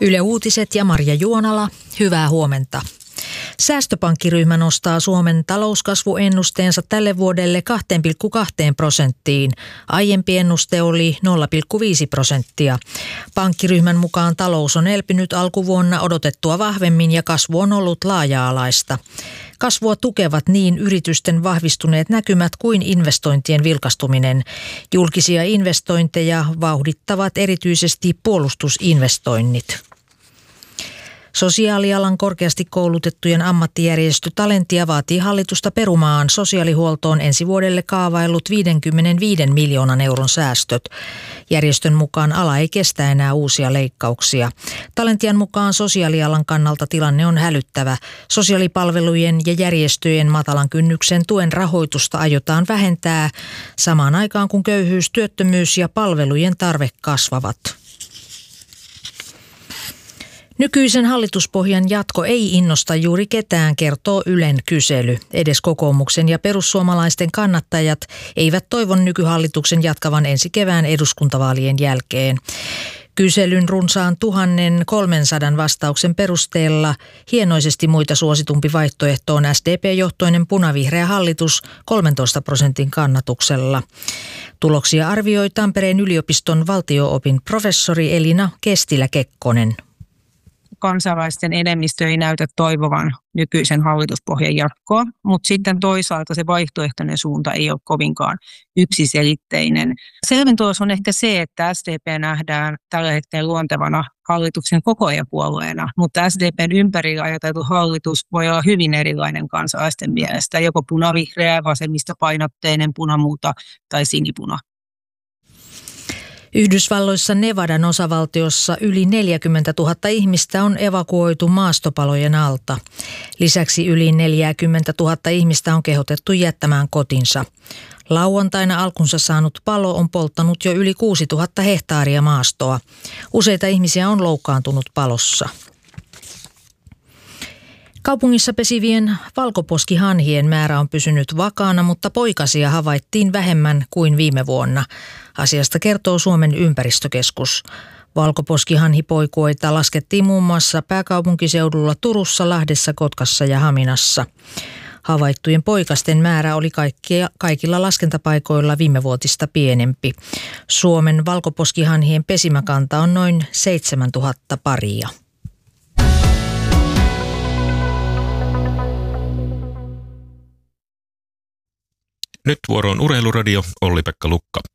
Yle Uutiset ja Marja Juonala, hyvää huomenta. Säästöpankkiryhmä nostaa Suomen talouskasvuennusteensa tälle vuodelle 2,2%. Aiempi ennuste oli 0,5%. Pankkiryhmän mukaan talous on elpynyt alkuvuonna odotettua vahvemmin ja kasvu on ollut laaja-alaista. Kasvua tukevat niin yritysten vahvistuneet näkymät kuin investointien vilkastuminen. Julkisia investointeja vauhdittavat erityisesti puolustusinvestoinnit. Sosiaalialan korkeasti koulutettujen ammattijärjestö Talentia vaatii hallitusta perumaan sosiaalihuoltoon ensi vuodelle kaavaillut 55 miljoonan euron säästöt. Järjestön mukaan ala ei kestä enää uusia leikkauksia. Talentian mukaan sosiaalialan kannalta tilanne on hälyttävä. Sosiaalipalvelujen ja järjestöjen matalan kynnyksen tuen rahoitusta aiotaan vähentää samaan aikaan kun köyhyys, työttömyys ja palvelujen tarve kasvavat. Nykyisen hallituspohjan jatko ei innosta juuri ketään, kertoo Ylen kysely. Edes kokoomuksen ja perussuomalaisten kannattajat eivät toivo nykyhallituksen jatkavan ensi kevään eduskuntavaalien jälkeen. Kyselyn runsaan 1300 vastauksen perusteella hienoisesti muita suositumpi vaihtoehto on SDP-johtoinen punavihreä hallitus 13% kannatuksella. Tuloksia arvioi Tampereen yliopiston valtio-opin professori Elina Kestilä-Kekkonen. Kansalaisten enemmistö ei näytä toivovan nykyisen hallituspohjan jatkoa, mutta sitten toisaalta se vaihtoehtoinen suunta ei ole kovinkaan yksiselitteinen. Selvin tulos on ehkä se, että SDP nähdään tällä hetkellä luontevana hallituksen kokoajapuolueena, mutta SDPn ympärillä ajateltu hallitus voi olla hyvin erilainen kansalaisten mielestä, joko punavihreä, vasemmistopainotteinen, punamuuta tai sinipuna. Yhdysvalloissa Nevadan osavaltiossa yli 40 000 ihmistä on evakuoitu maastopalojen alta. Lisäksi yli 40 000 ihmistä on kehotettu jättämään kotinsa. Lauantaina alkunsa saanut palo on polttanut jo yli 6 000 hehtaaria maastoa. Useita ihmisiä on loukkaantunut palossa. Kaupungissa pesivien valkoposkihanhien määrä on pysynyt vakaana, mutta poikasia havaittiin vähemmän kuin viime vuonna. Asiasta kertoo Suomen ympäristökeskus. Valkoposkihanhipoikuoita laskettiin muun muassa pääkaupunkiseudulla Turussa, Lahdessa, Kotkassa ja Haminassa. Havaittujen poikasten määrä oli kaikilla laskentapaikoilla viimevuotista pienempi. Suomen valkoposkihanhien pesimäkanta on noin 7000 paria. Nyt vuoroon Urheiluradio, Olli-Pekka Lukka.